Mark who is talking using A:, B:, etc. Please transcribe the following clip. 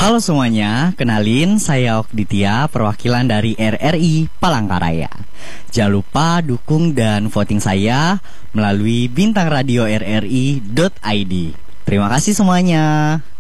A: Halo semuanya, kenalin saya Okditya, perwakilan dari RRI Palangkaraya. Jangan lupa dukung dan voting saya melalui bintang radio RRI.id. Terima kasih semuanya.